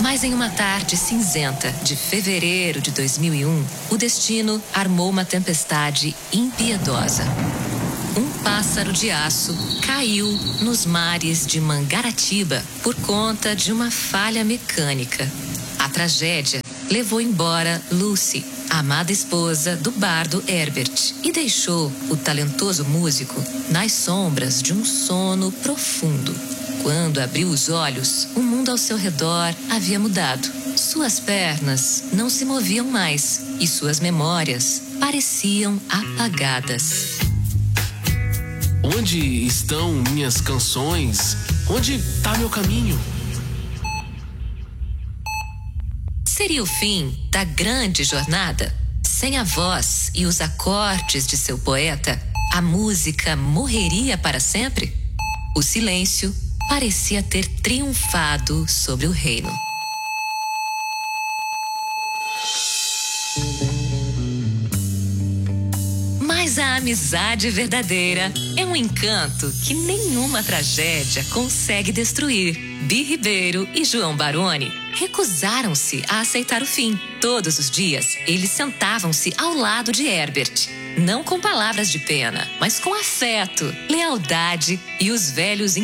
Mas em uma tarde cinzenta de fevereiro de 2001, o destino armou uma tempestade impiedosa. Um pássaro de aço caiu nos mares de Mangaratiba por conta de uma falha mecânica. A tragédia levou embora Lucy, a amada esposa do bardo Herbert, e deixou o talentoso músico nas sombras de um sono profundo. Quando abriu os olhos, o mundo ao seu redor havia mudado. Suas pernas não se moviam mais e suas memórias pareciam apagadas. Onde estão minhas canções? Onde está meu caminho? Seria o fim da grande jornada? Sem a voz e os acordes de seu poeta, a música morreria para sempre? O silêncio parecia ter triunfado sobre o reino. Mas a amizade verdadeira é um encanto que nenhuma tragédia consegue destruir. Bi Ribeiro e João Baroni recusaram-se a aceitar o fim. Todos os dias, eles sentavam-se ao lado de Herbert. Não com palavras de pena, mas com afeto, lealdade e os velhos